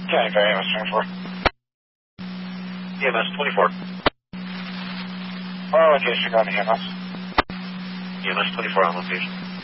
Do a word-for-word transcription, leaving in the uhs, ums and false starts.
County Fire, E M S twenty-four. E M S twenty-four. Our location on the E M S. E M S twenty-four on location.